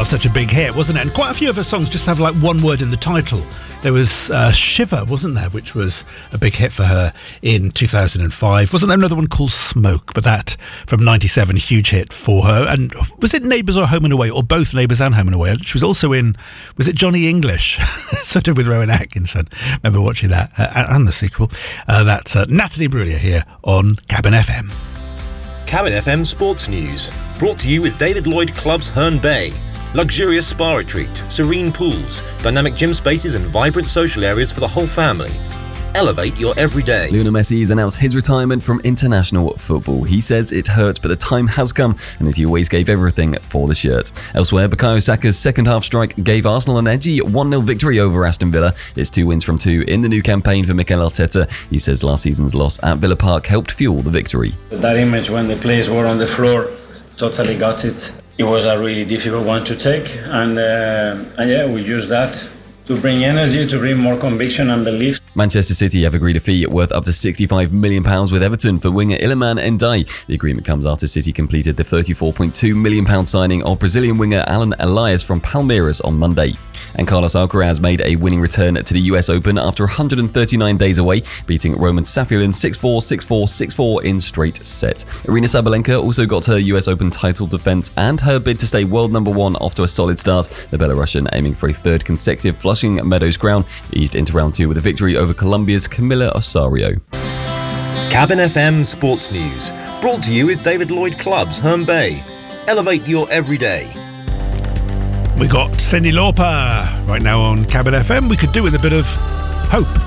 such a big hit, wasn't it? And quite a few of her songs just have like one word in the title. There was Shiver, wasn't there, which was a big hit for her in 2005. Wasn't there another one called Smoke? But that, from 97, huge hit for her. And was it Neighbours or Home and Away, or both Neighbours and Home and Away? She was also in, was it Johnny English? Sort of with Rowan Atkinson. Remember watching that, and the sequel. That's Natalie Bruglia here on Cabin FM. Cabin FM Sports News, brought to you with David Lloyd Clubs Herne Bay. Luxurious spa retreat, serene pools, dynamic gym spaces and vibrant social areas for the whole family. Elevate your everyday. Lionel Messi has announced his retirement from international football. He says it hurt, but the time has come and that he always gave everything for the shirt. Elsewhere, Bukayo Saka's second-half strike gave Arsenal an edgy 1-0 victory over Aston Villa. It's 2 wins from 2 in the new campaign for Mikel Arteta. He says last season's loss at Villa Park helped fuel the victory. That image when the players were on the floor, totally got it. It was a really difficult one to take, and we used that to bring energy, to bring more conviction and belief. Manchester City have agreed a fee worth up to £65 million with Everton for winger Iliman Ndiaye. The agreement comes after City completed the £34.2 million signing of Brazilian winger Alan Elias from Palmeiras on Monday. And Carlos Alcaraz made a winning return to the US Open after 139 days away, beating Roman Safiullin 6-4, 6-4, 6-4 in straight sets. Aryna Sabalenka also got her US Open title defense and her bid to stay world number 1 off to a solid start. The Belarusian, aiming for a third consecutive Flushing Meadows crown, eased into round 2 with a victory over Colombia's Camila Osorio. Cabin FM Sports News, brought to you with David Lloyd Clubs Herne Bay. Elevate your everyday. We got Cyndi Lauper right now on Cabin FM. We could do with a bit of hope.